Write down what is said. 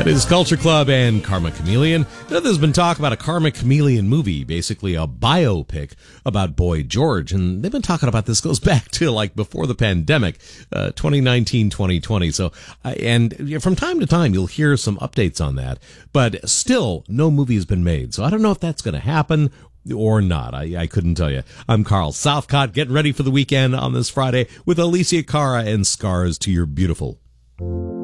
That is Culture Club and Karma Chameleon. You know, there's been talk about a Karma Chameleon movie, basically a biopic about Boy George, and they've been talking about this, goes back to like before the pandemic, 2019, 2020. So, and from time to time, you'll hear some updates on that, but still, no movie has been made. So I don't know if that's going to happen or not. I couldn't tell you. I'm Carl Southcott, getting ready for the weekend on this Friday with Alicia Cara and Scars to Your Beautiful.